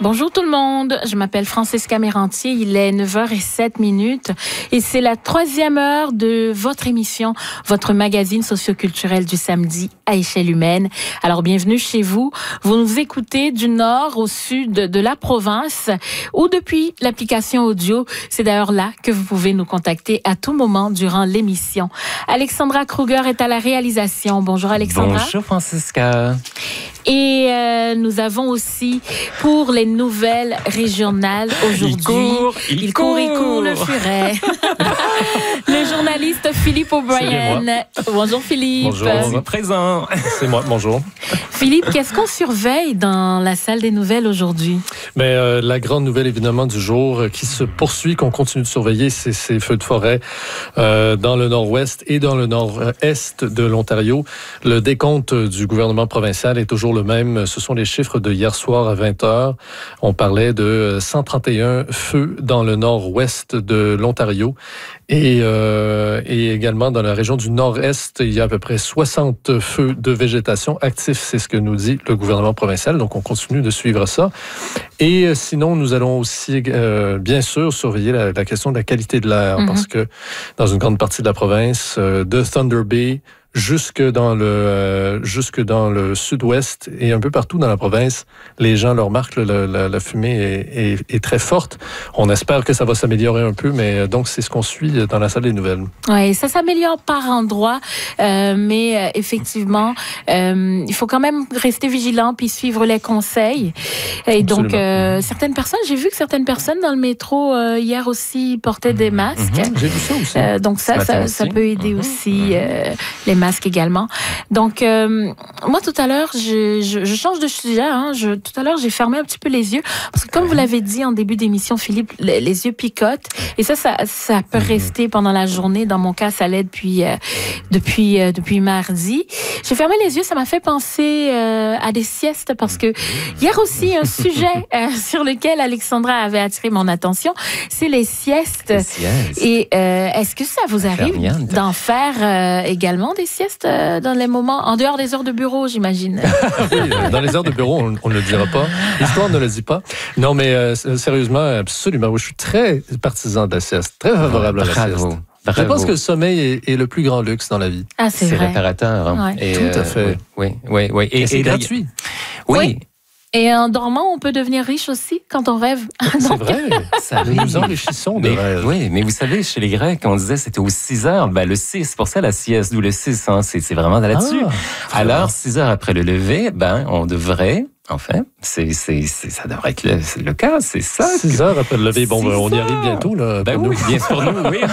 Bonjour tout le monde, je m'appelle Francesca Mérantier, il est 9h07 et c'est la 3e heure de votre émission, votre magazine socioculturel du samedi à échelle humaine. Alors bienvenue chez vous, vous nous écoutez du nord au sud de la province ou depuis l'application audio. C'est d'ailleurs là que vous pouvez nous contacter à tout moment durant l'émission. Alexandra Kruger est à la réalisation. Bonjour Alexandra. Bonjour Francesca. Et nous avons aussi pour les nouvelles régionales aujourd'hui. Il court le furet. Le journaliste Philippe O'Brien. Bonjour Philippe. Bonjour. Présent. C'est moi. Bonjour. Philippe, qu'est-ce qu'on surveille dans la salle des nouvelles aujourd'hui? La grande nouvelle évidemment du jour qui se poursuit, qu'on continue de surveiller, c'est ces feux de forêt dans le nord-ouest et dans le nord-est de l'Ontario. Le décompte du gouvernement provincial est toujours le même. Ce sont les chiffres de hier soir à 20h. On parlait de 131 feux dans le nord-ouest de l'Ontario et également dans la région du nord-est, il y a à peu près 60 feux de végétation actifs. C'est ce que nous dit le gouvernement provincial. Donc, on continue de suivre ça. Et sinon, nous allons aussi, bien sûr, surveiller la question de la qualité de l'air parce que dans une grande partie de la province, de Thunder Bay jusque dans le sud-ouest et un peu partout dans la province, les gens le remarquent, la fumée est très forte. On espère que ça va s'améliorer un peu, mais donc c'est ce qu'on suit dans la salle des nouvelles. Oui, ça s'améliore par endroits, mais effectivement, il faut quand même rester vigilant puis suivre les conseils. Et donc, certaines personnes, j'ai vu que certaines personnes dans le métro hier aussi portaient des masques. J'ai vu ça aussi. Donc ça peut aider aussi les masques également. Donc, moi, tout à l'heure, je change de sujet. Tout à l'heure, j'ai fermé un petit peu les yeux. Parce que comme vous l'avez dit en début d'émission, Philippe, les yeux picotent. Et ça peut rester pendant la journée. Dans mon cas, ça l'est depuis mardi. J'ai fermé les yeux. Ça m'a fait penser à des siestes. Parce que hier aussi, un sujet sur lequel Alexandra avait attiré mon attention, c'est les siestes. Et est-ce que ça vous arrive d'en faire également des siestes dans les moments, en dehors des heures de bureau, j'imagine? Oui, dans les heures de bureau, on ne le dira pas. L'histoire ne le dit pas. Non, mais sérieusement, absolument. Oui, je suis très partisan de la sieste, très favorable à la sieste. Je pense que le sommeil est le plus grand luxe dans la vie. Ah, c'est vrai. Réparateur. Hein. Ouais. Tout à fait. Oui. Et c'est gratuit. Oui. Et en dormant, on peut devenir riche aussi quand on rêve. C'est vrai. Nous nous enrichissons de rêve. Oui, mais vous savez, chez les Grecs, on disait c'était aux 6 heures. Le 6, pour ça la sieste, d'où le 6, c'est vraiment là-dessus. Alors, 6 heures après le lever, on devrait... Enfin, ça devrait être le cas, c'est ça. 6 heures après le lever, on y arrive bientôt. Là, oui, bien sûr, nous, oui.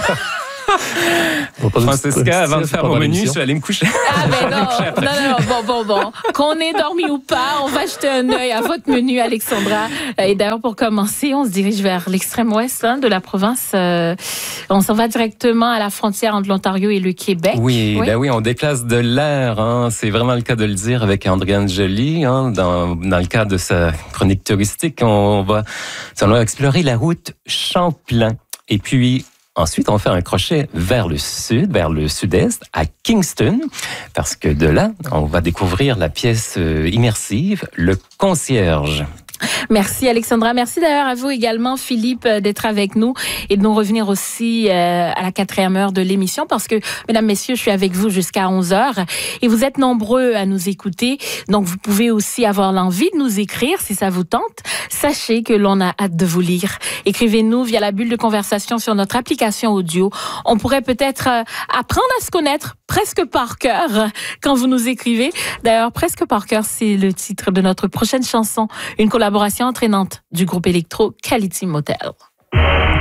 Francesca, avant de faire mon menu, je suis allée me coucher. Ah, mais non. Bon. Qu'on ait dormi ou pas, on va jeter un œil à votre menu, Alexandra. Et d'ailleurs, pour commencer, on se dirige vers l'extrême ouest de la province. On s'en va directement à la frontière entre l'Ontario et le Québec. Oui, on déplace de l'air. C'est vraiment le cas de le dire avec Andréane Joly. Dans le cadre de sa chronique touristique, on va explorer la route Champlain. Et puis, ensuite, on fait un crochet vers le sud, vers le sud-est, à Kingston, parce que de là, on va découvrir la pièce immersive, Le Concierge. Merci Alexandra. Merci d'ailleurs à vous également Philippe d'être avec nous et de nous revenir aussi à la 4e heure de l'émission parce que, mesdames, messieurs, je suis avec vous jusqu'à 11h et vous êtes nombreux à nous écouter. Donc, vous pouvez aussi avoir l'envie de nous écrire si ça vous tente. Sachez que l'on a hâte de vous lire. Écrivez-nous via la bulle de conversation sur notre application audio. On pourrait peut-être apprendre à se connaître presque par cœur quand vous nous écrivez. D'ailleurs, presque par cœur, c'est le titre de notre prochaine chanson. Une collaboration entraînante du groupe électro Quality Motel.